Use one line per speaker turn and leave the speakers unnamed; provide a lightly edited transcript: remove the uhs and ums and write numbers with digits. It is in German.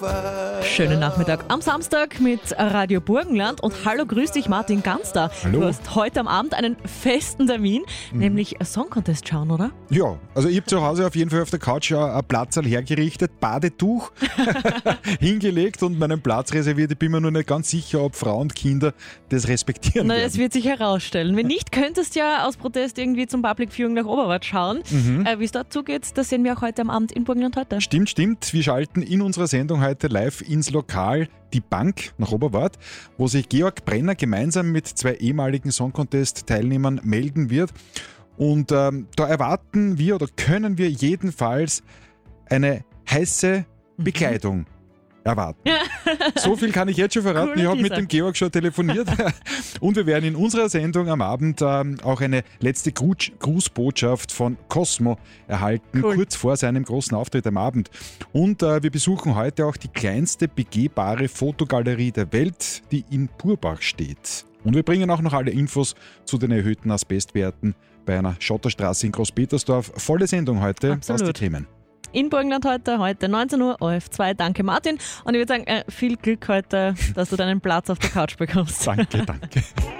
Schönen Nachmittag am Samstag mit Radio Burgenland und hallo, grüß dich Martin Ganster.
Hallo.
Du hast heute am Abend einen festen Termin, nämlich Song Contest schauen, oder?
Ja, also ich habe zu Hause auf jeden Fall auf der Couch ein Platz hergerichtet, Badetuch hingelegt und meinen Platz reserviert. Ich bin mir nur nicht ganz sicher, ob Frauen und Kinder das respektieren
Na,
werden.
es wird sich herausstellen. Wenn nicht, könntest ja aus Protest irgendwie zum Public Viewing nach Oberwart schauen. Wie es dort zugeht, das sehen wir auch heute am Abend in Burgenland heute.
Stimmt. Wir schalten in unserer Sendung heute live ins Lokal Die Bank nach Oberwart, wo sich Georg Brenner gemeinsam mit 2 ehemaligen Song Contest-Teilnehmern melden wird. Und da erwarten wir oder können wir jedenfalls eine heiße Bekleidung erwarten. So viel kann ich jetzt schon verraten.
Cooler
Ich habe mit
Teaser.
dem Georg schon telefoniert. Und wir werden in unserer Sendung am Abend auch eine letzte Grußbotschaft von Cosmo erhalten,
Cool.
kurz vor seinem großen Auftritt am Abend. Und wir besuchen heute auch die kleinste begehbare Fotogalerie der Welt, die in Purbach steht. Und wir bringen auch noch alle Infos zu den erhöhten Asbestwerten bei einer Schotterstraße in Großpetersdorf. Volle Sendung heute,
Absolut.
was die Themen.
In Burgenland heute 19 Uhr, OF2. Danke Martin. Und ich würde sagen, viel Glück heute, dass du deinen Platz auf der Couch bekommst.
Danke.